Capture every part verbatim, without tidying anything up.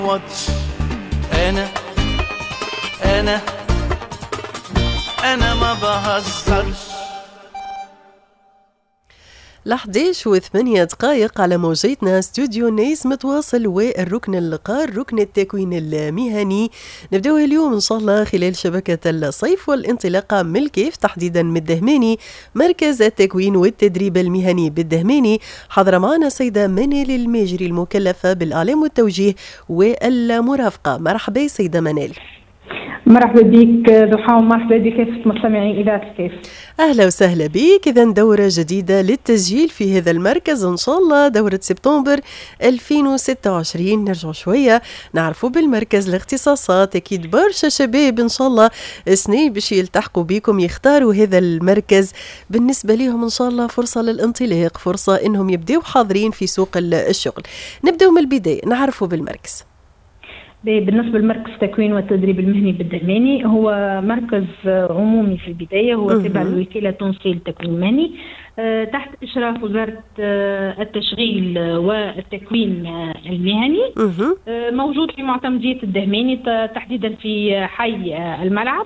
واتش انا انا انا ما بهزرش. لحديش وثمانية دقائق على موجتنا استوديو نيس متواصل، والركن اللقاء الركن التكوين المهني نبدأه اليوم إن شاء الله خلال شبكة الصيف والانطلاقة من الكيف تحديدا من الدهماني، مركز التكوين والتدريب المهني بالدهماني. حضر معنا سيدة منال الماجري المكلفة بالإعلام والتوجيه والمرافقة. مرحبا سيدة منال. مرحبا بك ضحى ومرحبا بك مستمعين إذاعة الكيف. أهلا وسهلا بك. إذا دورة جديدة للتسجيل في هذا المركز إن شاء الله، دورة سبتمبر ألفين وستة وعشرين. نرجع شوية نعرفوا بالمركز الاختصاصات. أكيد برشا شباب إن شاء الله سني باش يلتحقوا بكم يختاروا هذا المركز، بالنسبة لهم إن شاء الله فرصة للانطلاق، فرصة إنهم يبدأوا حاضرين في سوق الشغل. نبدأ من البداية نعرفوا بالمركز. بالنسبة لمركز التكوين والتدريب المهني بالدهماني، هو مركز عمومي في البداية، هو تابع للوكالة التونسية للتكوين المهني تحت إشراف وزارة التشغيل والتكوين المهني، موجود في معتمدية الدهماني تحديدا في حي الملعب.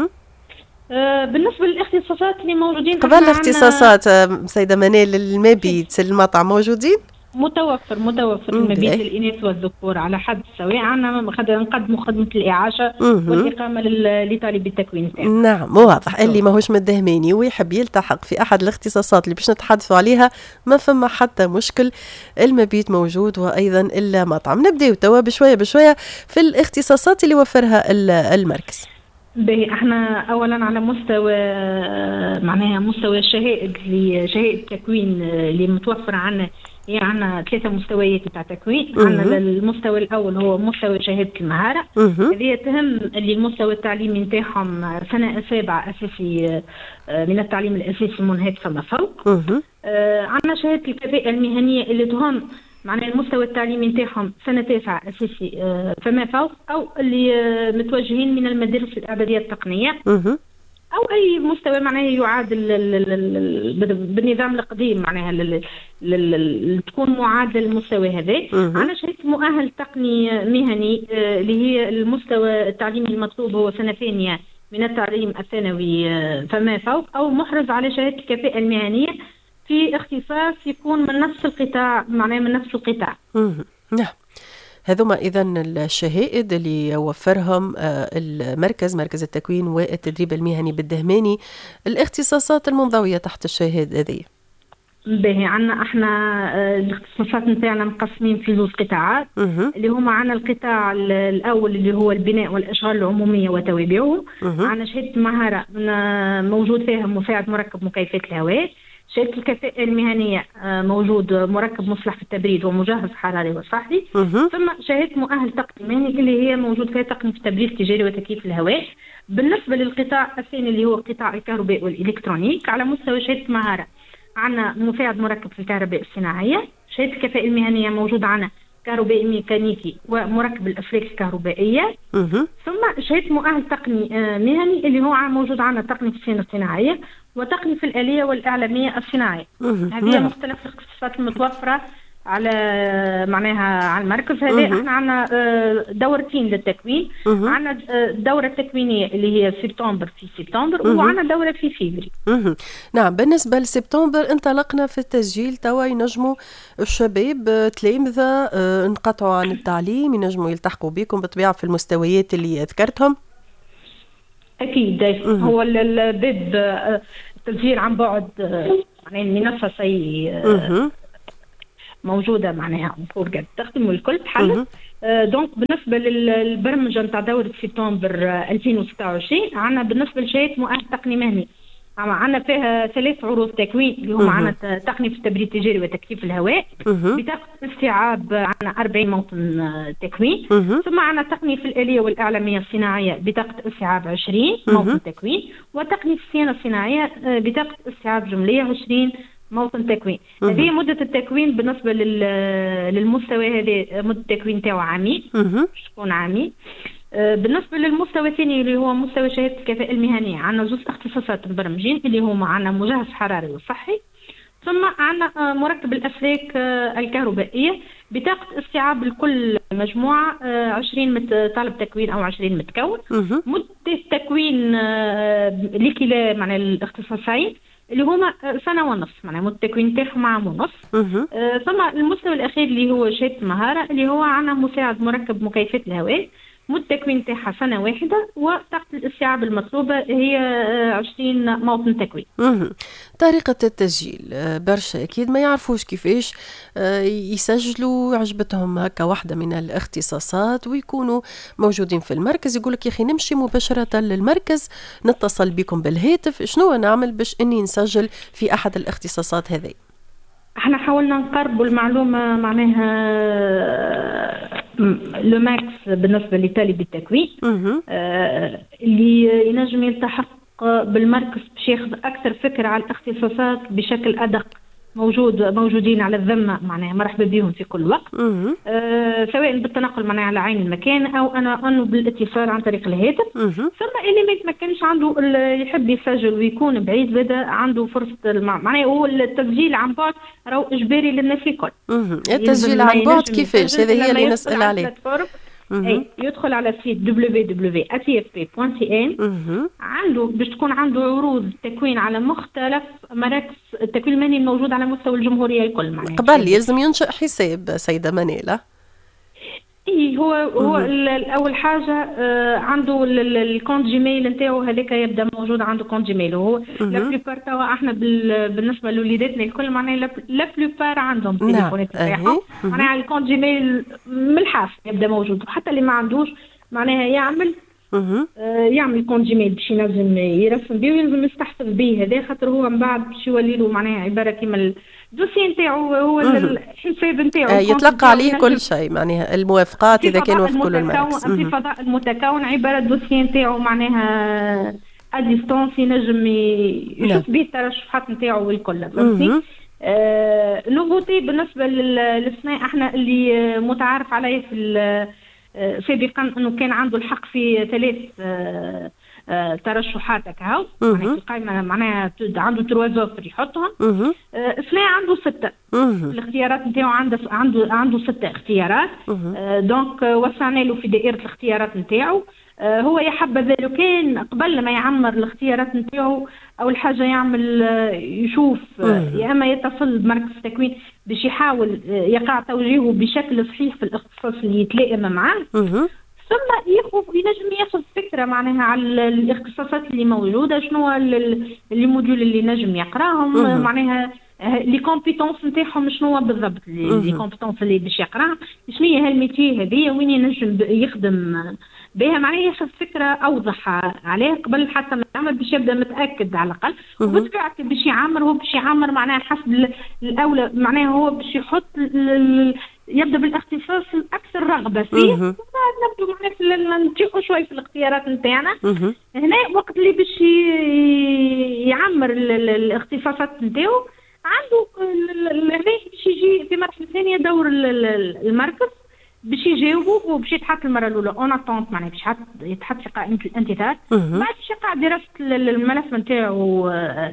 بالنسبة للاختصاصات اللي موجودين، قبل الاختصاصات سيدة منال، المبيت المطعم موجودين؟ متوفر متوفر المبيت للإناث والذكور على حد سواء. عنا نقدم خدمة الإعاشة والإقامة لطالب التكوين. نعم واضح. اللي ماهوش من الدهماني ويحب يلتحق في أحد الاختصاصات اللي باش نتحدثوا عليها ما فما حتى مشكل، المبيت موجود وأيضا المطعم. نبدأ توا بشوية بشوية في الاختصاصات اللي وفرها المركز. باهي، احنا اولا على مستوى معناها مستوى الشهائد لشهائد التكوين اللي متوفر عنا، هي يعني عندنا ثلاثة مستويات بتاع تكوين. عندنا المستوى الأول هو مستوى شهادة المهارة، هذه تهم اللي المستوى التعليمي نتاعهم سنة سابعة أساسي من التعليم الأساسي منهج فما فوق. عندنا شهادة الكفاءة المهنية اللي تهم معناها المستوى التعليمي نتاعهم سنة تاسعة أساسي فما فوق، أو اللي متوجهين من المدارس الإعدادية التقنية، أو أي مستوى معناها يعادل بالنظام القديم، معناها تكون معادل المستوى هذا. أنا شهادة مؤهل تقني مهني اللي هي المستوى التعليمي المطلوب هو سنة ثانية من التعليم الثانوي فما فوق، أو محرز على شهادة الكفاءة المهنية في اختصاص يكون من نفس القطاع، معناها من نفس القطاع. نعم، هذوما إذن الشهائد اللي يوفرهم المركز، مركز التكوين والتدريب المهني بالدهماني. الاختصاصات المنضوية تحت الشهادة هذه باهي، عنا احنا الاختصاصات نتاعنا مقسمين في زوج قطاعات، اللي هما عنا القطاع الاول اللي هو البناء والاشغال العموميه وتوابعه. عنا شهاده مهاره موجود فيها مساعد مركب مكيفات الهواء. شهادة الكفاءة المهنية موجود مركب مصلح في التبريد ومجهز حراري وصحي. ثم شهادة مؤهل تقني مهني اللي هي موجود فيها تقني في التبريد التجاري وتكييف الهواء. بالنسبة للقطاع الثاني اللي هو قطاع الكهرباء والإلكترونيك، على مستوى شهادة مهارة عنا مساعد مركب في الكهرباء الصناعية. شهادة الكفاءة المهنية موجود عنا كهربائي ميكانيكي ومركب الأفلاك الكهربائية. ثم شهادة مؤهل تقني مهني اللي هو موجود عنا تقني في الصيانة الصناعية وتقني في الآلية والإعلامية الصناعية. هذه مختلف الاختصاصات المتوفرة على معناها على المركز هذا. احنا عندنا دورتين للتكوين، عندنا الدورة التكوينية اللي هي سبتمبر في سبتمبر، وعندنا دورة في فيفري. نعم، بالنسبة لسبتمبر انطلقنا في التسجيل. توا ينجموا الشباب تلامذة انقطعوا عن التعليم ينجموا يلتحقوا بكم بطبيعة في المستويات اللي ذكرتهم. أكيد. هو الباب التسجيل عن بعد، يعني المنصة سي موجودة معناها فوق قد تخدم والكل تحل. دونك بالنسبة للبرمجة نتاع دورة سبتمبر ألفين وستة وعشرين، عنا بالنسبة لشهادة مؤهل تقني مهني عنا فيها ثلاث عروض تكوين اللي هم عنا تقني في التبريد التجاري وتكييف الهواء. بطاقة استيعاب عنا أربعين موطن تكوين. ثم عنا تقني في الآلية والإعلامية الصناعية بطاقة استيعاب عشرين موطن تكوين. وتقني في الصيانة الصناعية بطاقة استيعاب جملية عشرين موطن تكوين. هذه مدة التكوين بالنسبة للمستوى هذا، مدة التكوين تاعو عامين، تكون عامين. بالنسبة للمستوى الثاني اللي هو مستوى شهادة الكفاءة المهنية، عندنا زوج اختصاصات مبرمجين اللي هما عندنا مجهز حراري وصحي. ثم عندنا مركب الأسلاك الكهربائية بطاقة استيعاب لكل مجموعة عشرين طالب تكوين أو عشرين متكون. مدة تكوين لكلا معناها الاختصاصين اللي هما سنة ونصف، معناها مدة التكوين تاعهم عام ونصف. آه ثم المستوى الأخير اللي هو شهادة مهارة اللي هو عنا مساعد مركب مكيفات الهواء، مدة التكوين تاعها سنة واحدة، وطاقة الاستيعاب المطلوبة هي عشرين موطن تكوين. طريقة التسجيل برشا أكيد ما يعرفوش كيفاش يسجلوا، عجبتهم هكا واحدة من الاختصاصات ويكونوا موجودين في المركز، يقولك يا أخي نمشي مباشرة للمركز نتصل بكم بالهاتف، شنو نعمل باش أني نسجل في أحد الاختصاصات هذه؟ احنا حاولنا نقربوا المعلومة معناها لو ماكس بالنسبة لطالب التكوين آه اللي ينجم يلتحق بالمركز باش ياخذ أكثر فكرة على الاختصاصات بشكل أدق، موجود موجودين على الذمة معناها مرحبا بهم في كل وقت، آه سواء بالتنقل معناها على عين المكان أو أنا أنه بالاتصال عن طريق الهاتف. ثم اللي ما يتمكنش عنده اللي يحب يسجل ويكون بعيد بدا عنده فرصة معناها هو التسجيل عن بعد راهو إجباري للناس الكل. التسجيل عن بعد كيفاش؟ هذه هي اللي نسأل عليه. اي يدخل على سيت دبليو دبليو دبليو دوت تي اف بي دوت سي ان، عنده باش تكون عنده عروض تكوين على مختلف مراكز التكوين المهني الموجود على مستوى الجمهوريه الكل. معناها قبل يلزم ينشئ حساب سيده منيله. اي هو هو اول حاجه آه عنده الكونت جيميل نتاعو هذاك يبدا موجود عنده كونت جيميل. هو لا بلوبار توا احنا بالنسبه لوليداتنا الكل معناها لا بلوبار عندهم تليفونات تاعهم معناها الكونت جيميل من الحاف يبدا موجود، وحتى اللي ما عندوش معناها يعمل آه يعمل كونت جيميل باش ينجم يرسم بيه ويلزم يستحفظ به هذا، خاطر هو من بعد باش يولي له معناها عباره كيما الدوسي نتاعو هو الحساب نتاعو آه يطلق عليه كل شيء معناها الموافقات اذا كان وفق كل المراكز. في فضاء المتكون عباره الدوسي نتاعو معناها اديستونس ينجم يشوف به الترشحات نتاعو الكل. فهمتي؟ آه نوفوتي بالنسبه للسنة احنا اللي متعارف عليه في سابقا انه كان عنده الحق في ثلاث آه آه ترشحات هكا معناها في القائمه معناها عنده تروا زوفر يحطهم. آه اثنين عنده سته الاختيارات نتاعو عنده عنده عنده سته اختيارات. آه دونك وسعنا له في دائره الاختيارات نتاعو. آه هو يحبذ لو كان قبل ما يعمر الاختيارات نتاعو اول حاجه يعمل آه يشوف آه يا اما يتصل بمركز التكوين باش يحاول آه يقع توجيهه بشكل صحيح في الاختصاص اللي يتلائم معاه، ثم ياخذ ينجم ياخذ فكره معناها على الاختصاصات اللي موجوده، شنو اللي موديول اللي نجم يقراهم معناها لي كومبيتونس نتاعهم شنو بالضبط لي كومبيتونس اللي باش يقراهم، شنو هي هالميتي هذه وين ينجم يخدم بها معناها ياخذ فكره اوضح عليه قبل حتى ما يعمل باش يبدا متاكد على الاقل. وبالطبيعه باش يعمر هو باش يعمر معناها حسب الاولى معناها هو باش يحط يبدا بالاختصاص الاكثر رغبه فيه، نبدو معناها نتيحوا شوي في الاختيارات نتاعنا. هنا وقت اللي باش يعمر الاختصاصات نتاعو عنده هنا باش يجي في مرحله ثانيه دور المركز باش يجاوبوا وباش يتحط المره الاولى اون اتونت معناها باش يتحط في قائمه الانتظار، بعد باش يقع دراسه الملف نتاعو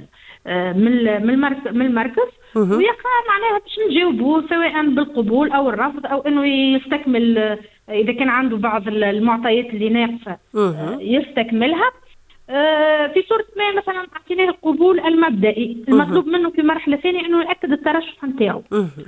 من من المركز من المركز ويقع معناها باش نجاوبوه سواء بالقبول او الرفض او انه يستكمل اذا كان عنده بعض المعطيات اللي ناقصه يستكملها. في صورة ما مثلا اعطيناه القبول المبدئي المطلوب منه في مرحلة ثانية انه يأكد الترشح نتاعو،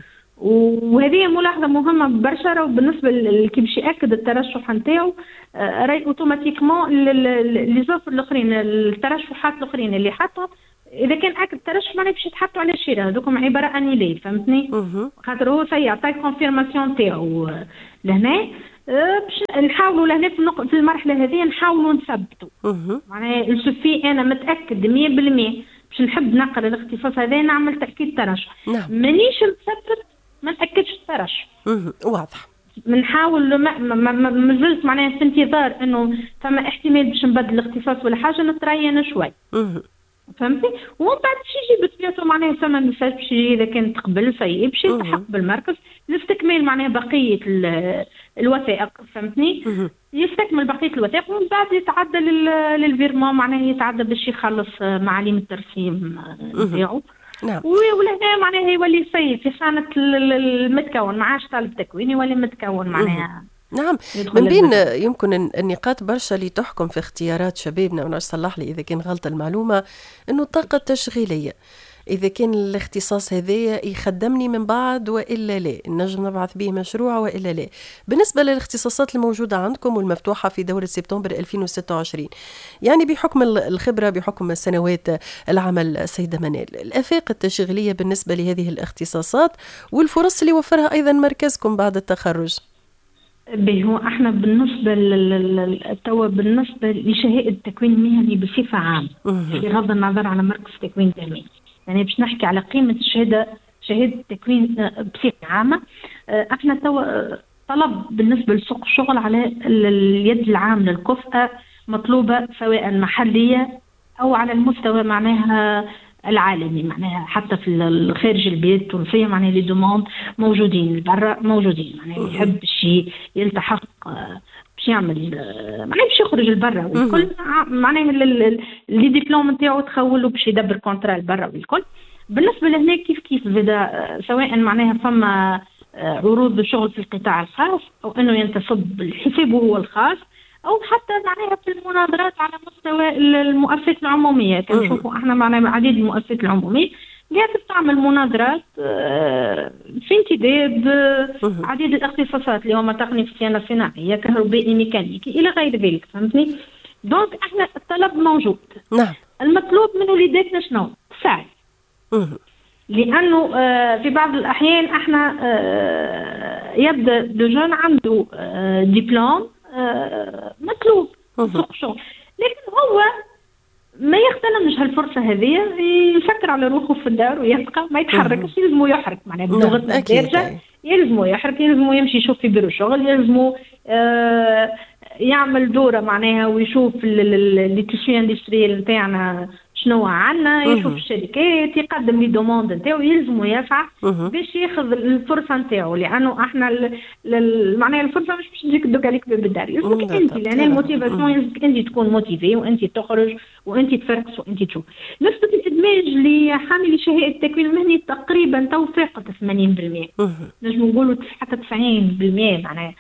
وهذه ملاحظة مهمة برشا. وبالنسبة كي باش يأكد الترشح نتاعو راي اوتوماتيكمون لي زوفر الاخرين الترشحات الاخرين اللي حطهم اذا كان اكد الترشح معناها باش يتحطوا على الشيره هذوكم عباره انيلي. فهمتني؟ خاطر هو سيعطي كونفيرماسيون تاعو لهنا باش نحاولوا لهنا في المرحله هذه نحاولوا نثبتوا معناها السوفي انا متاكد مية بالمية باش نحب نقرا الاختصاص هذا نعمل تاكيد ترشح. مانيش نثبت ما ناكدش الترشح. واضح. بنحاول ما ما زلت معناها في انتظار انه ثم احتمال باش نبدل الاختصاص ولا حاجه نترين شوي. فهمتي؟ ومن بعد باش يجي بطبيعته معناها ثم مساج باش يجي اذا كان تقبل سيء باش يلتحق بالمركز لاستكمال معناها بقيه الوثائق. فهمتني؟ يستكمل بقيه الوثائق ومن بعد يتعدى للفيرمون معناها يتعدى باش يخلص معاليم الترسيم نتاعو. نعم. ولا معناها يولي سيء في خانة المتكون، ما عادش طالب تكوين، يولي متكون معناها. نعم. من بين يمكن النقاط برشا اللي تحكم في اختيارات شبابنا، ونعرف صلح لي إذا كان غلط المعلومة، إنه الطاقة التشغيلية، إذا كان الاختصاص هذا يخدمني من بعد وإلا لا، نجم نبعث به مشروع وإلا لا. بالنسبة للاختصاصات الموجودة عندكم والمفتوحة في دورة سبتمبر ألفين وستة وعشرين، يعني بحكم الخبرة، بحكم سنوات العمل سيدة منال، الآفاق التشغيلية بالنسبة لهذه الاختصاصات والفرص اللي وفرها أيضا مركزكم بعد التخرج. هو احنا بالنسبه للتو بالنسبه لشهاده التكوين المهني بصفه عامه، بغض النظر على مركز تكوين تنميه، يعني باش نحكي على قيمه الشهاده شهاده التكوين بصفه عامه. احنا تو طلب بالنسبه لسوق الشغل على اليد العامله الكفءه مطلوبه، سواء محليه او على المستوى معناها العالمي، معناها حتى في خارج البلاد التونسيه معناها لي دوموند موجودين، برا موجودين، معناها يحب باش يلتحق باش يعمل معناها باش يخرج لبرا والكل، معناها لي ديبلوم نتاعو تخولوا باش يدبر كونترا لبرا والكل. بالنسبه لهنا كيف كيف زاد سواء معناها فما عروض الشغل في القطاع الخاص او انه ينتصب لحسابه هو الخاص، او حتى معناها في المناظرات على مستوى المؤسسات العموميه. كنشوفوا احنا معناها عديد المؤسسات العموميه قاعده تعمل مناظرات في امتداد عديد الاختصاصات اللي هما تقني في صيانه صناعيه، كهربائي، ميكانيكي الى غير ذلك، فهمتني؟ دونك احنا الطلب موجود. نعم. المطلوب من وليداتنا شنو؟ السعي. لانه في بعض الاحيان احنا يبدا لجون عنده دبلوم مطلوب سوق شغل، لكن هو ما يغتنمش هالفرصه هذه، يفكر على روحه في الدار ويبقى ما يتحركش، يلزمه يحرك معناها بلغتنا الدارجه، يلزمه يحرك، يلزمه يمشي يشوف في بيرو شغل، يلزمه آه يعمل دوره معناها ويشوف لي تيشي اندستريال نتاعنا شنو عندنا، يشوف الشركات، يقدم لي دوموند نتاعو، يلزمو يسعى باش ياخذ الفرصه نتاعو، لانه احنا معناها الفرصه مش باش تجيك تدق عليك باب الدار، يلزمك انت، لان الموتيفاسيون يلزمك انت تكون موتيفي وانت تخرج وانت تفركس وانت تشوف. نسبه الادماج لحامل شهاده التكوين المهني تقريبا تو فاقت ثمانين بالمئة، نجم نقولوا حتى تسعين بالمئة معناها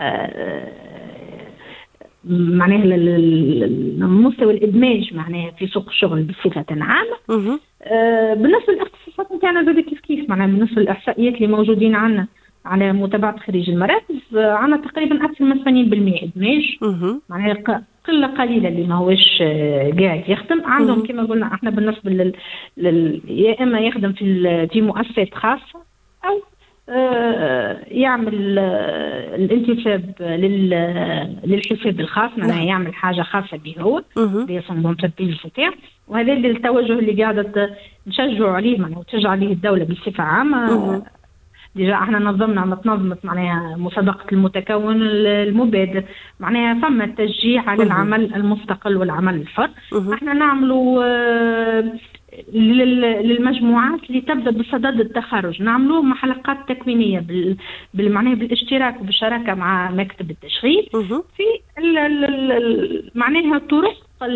معناها مستوى الادماج معناها في سوق الشغل بصفه عامه. آه بالنسبه للاختصاصات نتاعنا زاد كيف كيف معناها بالنسبه للاحصائيات اللي موجودين عندنا على متابعه خريج المراكز، آه عندنا تقريبا اكثر من ثمانين بالمئة ادماج، معناها قله قليله اللي ما هوش آه قاعد يخدم. عندهم كما قلنا احنا بالنسبه لل... لل... يا اما يخدم في في مؤسسات خاصه او آه يعمل آه الانتساب للحساب الخاص، معناها يعمل حاجه خاصه به هو بيصنع منتج نتاعو، وهذا التوجه اللي قاعده نشجعوا عليه معناها وتشجع عليه الدوله بصفه عامه. ديجا احنا نظمنا تنظمت معناها مسابقه المتكون المبادر، معناها فما تشجيع على العمل المستقل والعمل الحر. احنا نعملوا آه للمجموعات اللي تبدا بصدد التخرج نعملوه مع حلقات تكوينيه بالمعنى بالاشتراك وبالشراكه مع مكتب التشغيل في معناها طرق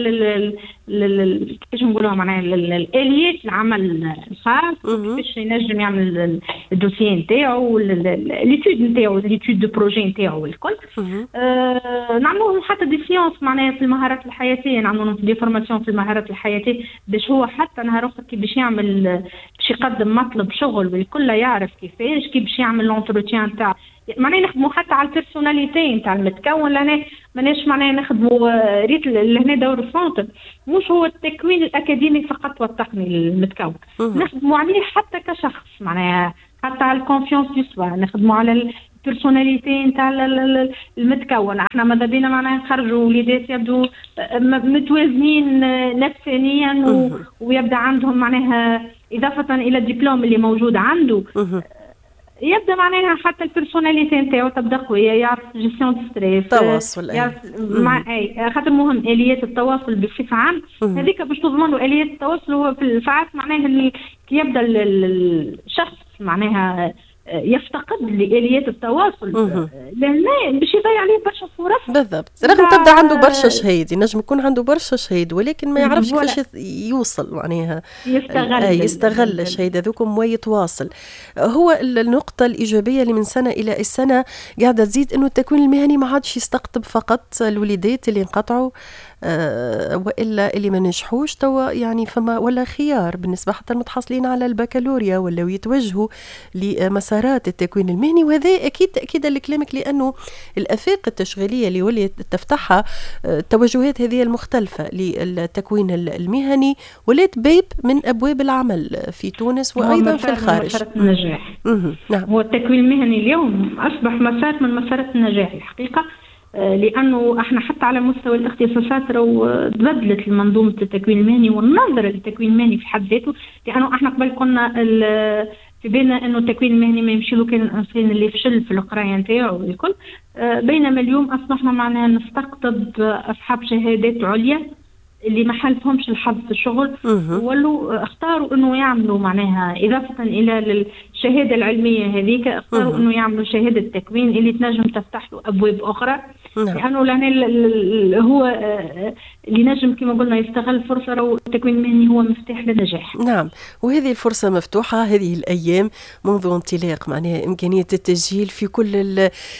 كيفاش نقولوها معناها الاليات العمل الخاص، كيفاش ينجم يعمل الدوسيي نتاعو، ليتود نتاعو، ليتود دو بروجي نتاعو والكل. آه نعملوهم حتى دي سيونس معناها في المهارات الحياتيه، نعملوهم دي فورماسيون في المهارات الحياتيه باش هو حتى نهار اخر كي باش يعمل باش يقدم مطلب شغل والكل يعرف كيفاش كي باش يعمل لونتروتيان نتاع معناها نخدموا حتى على البيرسوناليتي نتاع المتكون، لأن ماناش معناها نخدموا ريت لهنا دور السونتر مش هو التكوين الأكاديمي فقط والتقني المتكون، نخدموا عليه حتى كشخص معناها حتى على الكونفيونس دو سوا، نخدموا على البيرسوناليتي نتاع المتكون. احنا ماذا بينا معناها نخرجوا وليدات يبدو متوازنين نفسانيا ويبدا عندهم معناها إضافة إلى الدبلوم اللي موجود عنده يبدا معناها حتى البيرسوناليتي نتاعو تبدا قويه، يعرف جيستيون دو ستريس، التواصل مع اي خاطر مهم اليات التواصل بصفه عامه. هذيك باش تضمن له اليات التواصل هو في الساعات معناها كي يبدا الشخص معناها يفتقد لآليات التواصل لأن باش يضيع عليه برشا فرص. بالضبط، رغم تبدا عنده برشا شهيد، ينجم يكون عنده برشا شهيد ولكن ما يعرفش كيفاش يوصل معناها يستغل يستغل الشهيد هذوكم ويتواصل. هو النقطة الإيجابية اللي من سنة إلى السنة قاعدة تزيد إنه التكوين المهني ما عادش يستقطب فقط الوليدات اللي انقطعوا أه وإلا اللي ما نجحوش توا، يعني فما ولا خيار بالنسبة حتى المتحصلين على البكالوريا ولا يتوجهوا لمسارات التكوين المهني. وهذا أكيد تأكيدا لكلامك، لأنه الآفاق التشغيلية اللي وليت تفتحها التوجهات هذه المختلفة للتكوين المهني ولات باب من أبواب العمل في تونس وأيضا في الخارج. مسار النجاح. نعم. هو التكوين المهني اليوم أصبح مسار من مسارات النجاح الحقيقة، لأنه احنا حتى على مستوى الاختصاصات لو تبدلت منظومة التكوين المهني والنظرة للتكوين المهني في حد ذاته، لأنه احنا قبل كنا في بالنا انه التكوين المهني ما يمشي له كان الانسان اللي فشل في القرايه نتاعو والكل، بينما اليوم اصبحنا معناها نستقطب اصحاب شهادات عليا اللي ما حالفهمش الحظ في الشغل ولو اختاروا انه يعملوا معناها اضافه الى الشهاده العلميه هذيك، اختاروا انه يعملوا شهاده تكوين اللي تنجم تفتح له ابواب اخرى. لانه لأنه هو اللي نجم كما قلنا يستغل فرصه، لو التكوين المهني هو مفتاح للنجاح. نعم، وهذه الفرصه مفتوحه هذه الايام منذ انطلاق معناها امكانيه التسجيل في كل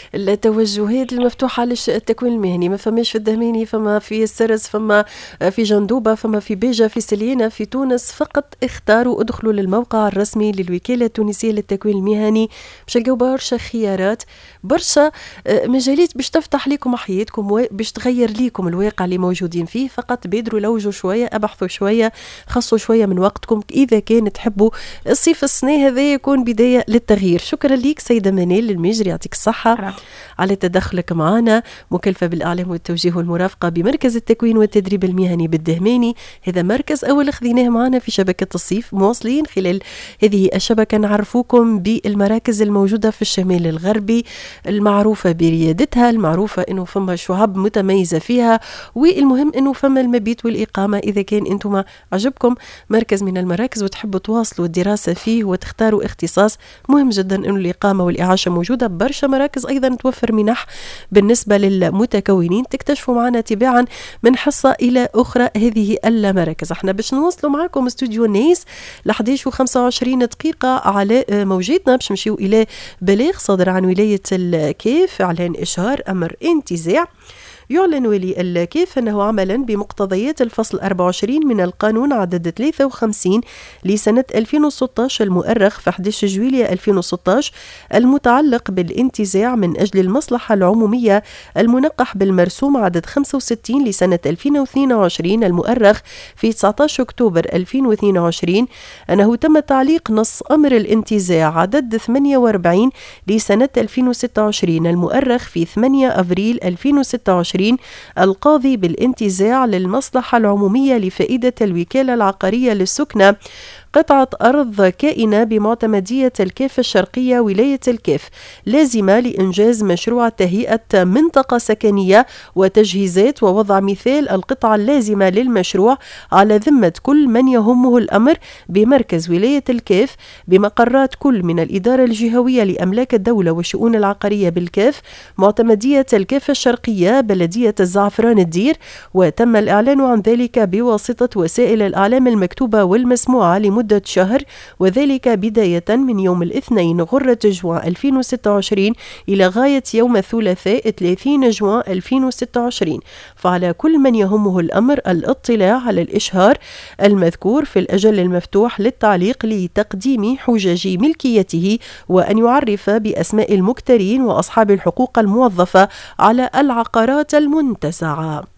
التوجهات المفتوحه للتكوين المهني. ما فماش في الدهماني، فما في السرس، فما في جندوبه، فما في بيجا، في سليانه، في تونس. فقط اختاروا ادخلوا للموقع الرسمي للوكاله التونسيه للتكوين المهني باش تلقاو برشا خيارات، برشا مجالات باش تفتح لكم حياتكم وباش تغير ليكم الواقع اللي موجودين فيه. فقط بادروا لوجوا شويه، ابحثوا شويه، خصوا شويه من وقتكم اذا كان تحبوا الصيف السنه هذا يكون بدايه للتغيير. شكرا ليك سيده منال المجري، يعطيك الصحه على تدخلك معنا، مكلفه بالاعلام والتوجيه والمرافقه بمركز التكوين والتدريب المهني بالدهماني. هذا مركز اول خذيناه معنا في شبكه الصيف. مواصلين خلال هذه الشبكه نعرفوكم بالمراكز الموجوده في الشمال الغربي المعروفه بريادتها، المعروفه انه فما شعب متميزه فيها، والمهم انه فما المبيت والاقامه. اذا كان انتم عجبكم مركز من المراكز وتحبوا تواصلوا الدراسه فيه وتختاروا اختصاص، مهم جدا انه الاقامه والاعاشه موجوده. برشا مراكز ايضا توفر منح بالنسبه للمتكونين، تكتشفوا معنا تباعا من حصه الى اخرى هذه المراكز. احنا باش نواصلوا معكم استوديو ناس ل إحدى عشر وخمسة وعشرين دقيقه على موجتنا، باش نمشيو الى بلاغ صادر عن ولايه الكيف، اعلان اشهار امر انتزاع. يعلن ولي الكيف أنه عملا بمقتضيات الفصل أربعة وعشرين من القانون عدد ثلاثة وخمسين لسنة ألفين وستة عشر المؤرخ في أحد عشر جويلية ألفين وستة عشر المتعلق بالانتزاع من أجل المصلحة العمومية المنقح بالمرسوم عدد خمسة وستين لسنة ألفين واثنين وعشرين المؤرخ في تسعة عشر أكتوبر ألفين واثنين وعشرين أنه تم تعليق نص أمر الانتزاع عدد ثمانية وأربعين لسنة ألفين وستة وعشرين المؤرخ في ثمانية أفريل ألفين وستة وعشرين القاضي بالانتزاع للمصلحة العمومية لفائدة الوكالة العقارية للسكنة قطعة أرض كائنة بمعتمدية الكيف الشرقية ولاية الكيف لازمة لإنجاز مشروع تهيئة منطقة سكنية وتجهيزات ووضع مثال القطعة اللازمة للمشروع على ذمة كل من يهمه الأمر بمركز ولاية الكيف بمقرات كل من الإدارة الجهوية لأملاك الدولة والشؤون العقارية بالكيف، معتمدية الكيف الشرقية، بلدية الزعفران الدير. وتم الإعلان عن ذلك بواسطة وسائل الإعلام المكتوبة والمسموعة لمدة شهر، وذلك بداية من يوم الاثنين غرة جوان ألفين وستة وعشرين إلى غاية يوم الثلاثاء ثلاثين جوان ألفين وستة وعشرين. فعلى كل من يهمه الأمر الاطلاع على الإشهار المذكور في الأجل المفتوح للتعليق لتقديم حجج ملكيته، وأن يعرف بأسماء المكترين وأصحاب الحقوق الموظفة على العقارات المنتزعة.